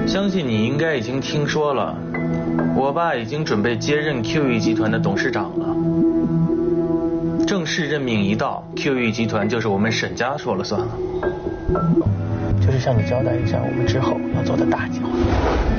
相信你应该已经听说了，我爸已经准备接任 QE 集团的董事长了。正式任命一到 ，QE 集团就是我们沈家说了算了。 就是向你交代一下我们之后要做的大计划。